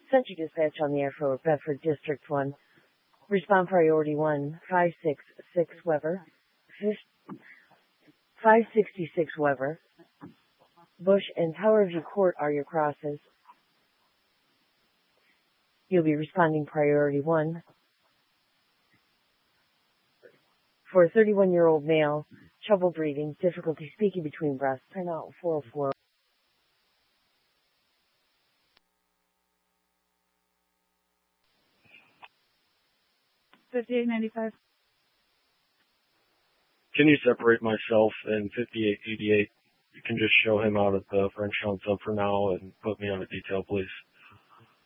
Central Dispatch on the air for Bedford District 1. Respond priority 1, 566 Weber. 566 Weber. Bush and Tower View Court are your crosses. You'll be responding priority 1. For a 31-year-old male, trouble breathing, difficulty speaking between breaths, turn out 404. $58.95. Can you separate myself and 5888? You can just show him out at the French Town Sub for now and put me on a detail, please.